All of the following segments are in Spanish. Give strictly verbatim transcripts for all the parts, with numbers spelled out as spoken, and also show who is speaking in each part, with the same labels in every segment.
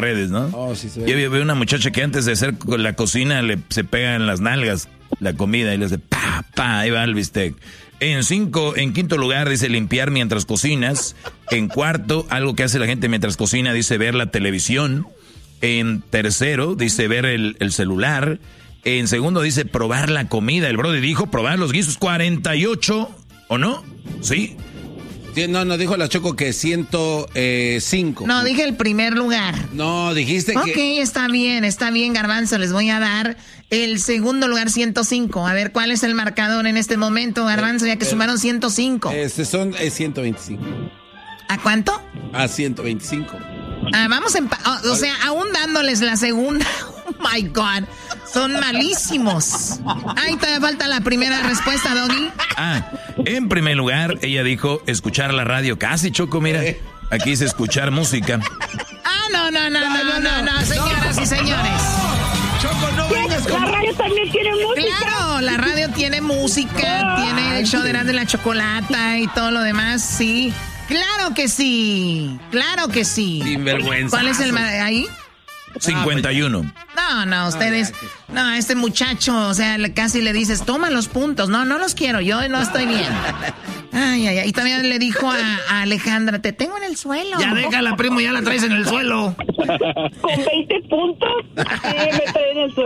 Speaker 1: redes, ¿no?
Speaker 2: Oh, sí, sí.
Speaker 1: Yo veo una muchacha que antes de hacer la cocina le se pega en las nalgas la comida y le hace pa, pa, ahí va el bistec. En cinco, en quinto lugar dice limpiar mientras cocinas. En cuarto, algo que hace la gente mientras cocina, dice ver la televisión. En tercero, dice ver el, el celular. En segundo, dice probar la comida. El brody dijo probar los guisos. cuarenta y ocho, ¿o no? ¿Sí?
Speaker 2: Sí, no, no, dijo la Choco que ciento cinco.
Speaker 3: No, dije el primer lugar.
Speaker 2: No, dijiste
Speaker 3: Ok,
Speaker 2: que...
Speaker 3: Ok, está bien, está bien, Garbanzo. Les voy a dar el segundo lugar, ciento cinco. A ver, ¿cuál es el marcador en este momento, Garbanzo? Ya que
Speaker 2: Eh,
Speaker 3: sumaron ciento cinco.
Speaker 2: Este son eh, ciento veinticinco.
Speaker 3: ¿A cuánto?
Speaker 2: A ciento veinticinco.
Speaker 3: Ah, vamos en... Oh, o sea, aún dándoles la segunda. Oh, my God. Son malísimos. Ay, todavía falta la primera respuesta, Doggy.
Speaker 1: Ah, en primer lugar, ella dijo escuchar la radio. Casi, Choco, mira. Aquí dice escuchar música.
Speaker 3: Ah, no, no, no, no, no, no, no, señoras y señores.
Speaker 2: Choco, no vengas con...
Speaker 4: La radio también tiene música.
Speaker 3: Claro, la radio tiene música, tiene el show de Erasmo y la Chocolata y todo lo demás, sí. Claro que sí, claro que sí.
Speaker 2: Sinvergüenza.
Speaker 3: ¿Cuál es el ma- ahí?
Speaker 1: cincuenta y uno.
Speaker 3: No, no, ustedes, no, este muchacho, o sea, le- casi le dices, toma los puntos. No, no los quiero, yo no estoy bien. Ay, ay, ay. Y también le dijo a, a Alejandra, te tengo en el suelo.
Speaker 1: Ya déjala, primo, ya la traes en el suelo.
Speaker 4: Con veinte puntos, sí, me trae en el suelo.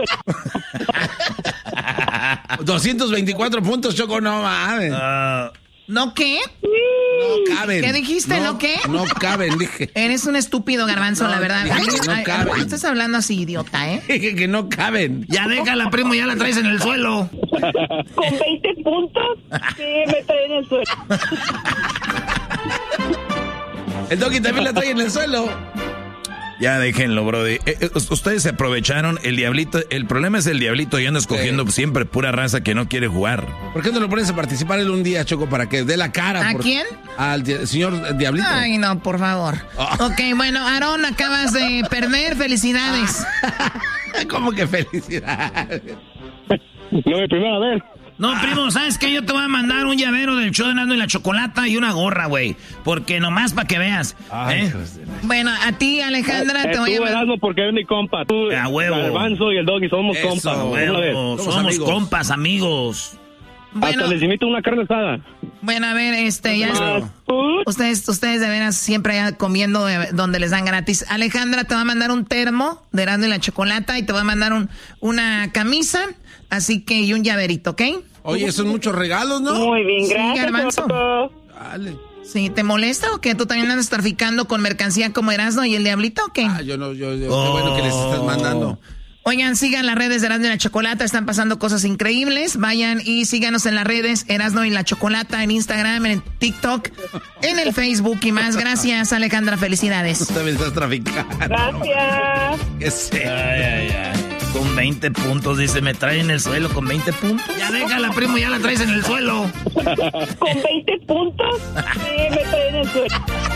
Speaker 2: doscientos veinticuatro puntos, Choco, no mames.
Speaker 1: Uh,
Speaker 3: ¿No qué?
Speaker 2: No caben.
Speaker 3: ¿Qué dijiste? ¿No qué?
Speaker 2: No caben, dije.
Speaker 3: Eres un estúpido, Garbanzo,
Speaker 2: No,
Speaker 3: la verdad.
Speaker 2: dije
Speaker 3: Ay,
Speaker 2: que no
Speaker 3: ay,
Speaker 2: cabe.
Speaker 3: no estás hablando así, idiota, ¿eh?
Speaker 2: Dije que no caben.
Speaker 1: ya déjala, primo, ya la traes en el suelo.
Speaker 4: Con veinte puntos, sí, me trae en el suelo.
Speaker 2: El Doggy también la trae en el suelo.
Speaker 1: Ya déjenlo, brody. Eh, eh, ustedes se aprovecharon. El diablito, el problema es el diablito y anda escogiendo
Speaker 2: Sí.
Speaker 1: siempre pura raza que no quiere jugar.
Speaker 2: ¿Por qué no lo pones a participar él un día, Choco, para que dé la cara?
Speaker 3: ¿A
Speaker 2: por-
Speaker 3: quién?
Speaker 2: Al di- señor Diablito.
Speaker 3: Ay, no, por favor.
Speaker 2: Oh.
Speaker 3: Ok, bueno, Aarón, acabas de perder. Felicidades.
Speaker 2: ¿Cómo que felicidades?
Speaker 5: No, mi primera vez.
Speaker 1: No, primo, ¿sabes qué? Yo te voy a mandar un llavero del show de Erasmo y la Chocolata y una gorra, güey. Porque nomás para que veas.
Speaker 2: Ay,
Speaker 1: ¿eh?
Speaker 2: hijos de la-
Speaker 3: Bueno, a ti, Alejandra,
Speaker 5: Eh,
Speaker 3: te voy a
Speaker 5: tú,
Speaker 3: mandar...
Speaker 5: Erasmo, porque eres mi compa. Tú,
Speaker 1: A huevo.
Speaker 5: el Garbanzo y el Doggy somos
Speaker 2: Eso,
Speaker 5: compas.
Speaker 2: a
Speaker 5: Una
Speaker 1: Huevo,
Speaker 5: vez.
Speaker 1: somos,
Speaker 2: Somos amigos.
Speaker 1: compas, amigos.
Speaker 3: Bueno,
Speaker 5: Hasta les invito una carne asada.
Speaker 3: bueno, a ver, este, ya...
Speaker 2: Claro.
Speaker 3: Ustedes, ustedes de veras siempre ya comiendo de- donde les dan gratis. Alejandra te va a mandar un termo de Erasmo y la Chocolata y te va a mandar un, una camisa, así que y un llaverito, ¿ok?
Speaker 2: Oye, son muchos regalos, ¿no?
Speaker 4: Muy bien,
Speaker 3: Sí,
Speaker 4: gracias.
Speaker 3: Garbanzo.
Speaker 4: Choco.
Speaker 2: Dale.
Speaker 3: Sí, ¿te molesta o qué? ¿Tú también andas traficando con mercancía como Erasmo y el Diablito o qué?
Speaker 2: Ah, yo no, yo, yo qué bueno que les estás mandando.
Speaker 3: Oigan, sigan las redes de Erasmo y la Chocolata, están pasando cosas increíbles. Vayan y síganos en las redes Erasmo y la Chocolata, en Instagram, en TikTok, en el Facebook y más. Gracias, Alejandra, felicidades.
Speaker 2: Tú también estás traficando.
Speaker 4: Gracias.
Speaker 2: ¿Qué sé?
Speaker 1: Ay, ay, ay. Con veinte puntos, dice, me trae en el suelo con veinte puntos. Ya déjala, primo, ya la traes en el suelo.
Speaker 4: Con veinte puntos, sí, me trae en el suelo.